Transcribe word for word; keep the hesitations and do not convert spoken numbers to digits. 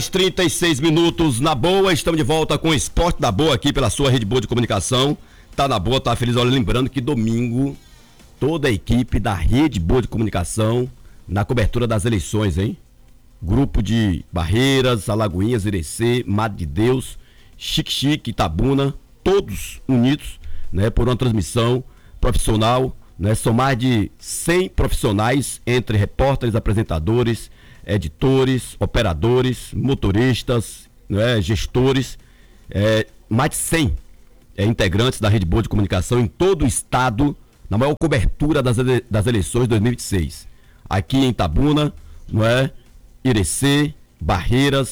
trinta e seis minutos na boa, estamos de volta com o Esporte da Boa aqui pela sua Rede Boa de Comunicação. Tá na boa, tá feliz. Olha, lembrando que domingo toda a equipe da Rede Boa de Comunicação na cobertura das eleições, hein? Grupo de Barreiras, Alagoinhas, Irecê, Madre de Deus, Xique-Xique, Itabuna, todos unidos, né, por uma transmissão profissional, né? São mais de cem profissionais entre repórteres, apresentadores, editores, operadores, motoristas, né, gestores, é, mais de cem é, integrantes da Rede Boa de Comunicação em todo o estado, na maior cobertura das, ele, das eleições de dois mil e vinte e seis. Aqui em Itabuna, não é? Irecê, Barreiras,